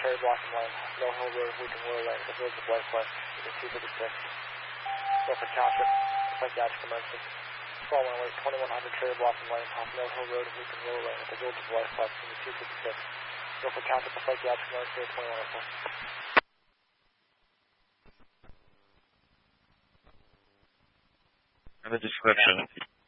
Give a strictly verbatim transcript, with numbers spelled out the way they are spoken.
Cherry Blossom Lane, Mill Hill Road, Wheaton Willow Lane, the Village of Blytheway, two fifty-six. Norfolk Township, psychiatric emergency. twelve one eight, twenty-one hundred Cherry Blossom Lane, off Mill Hill Road, Wheaton Willow Lane, the Village of Blytheway, two fifty-six. Norfolk Township, psychiatric emergency, twenty-one oh four. And the description.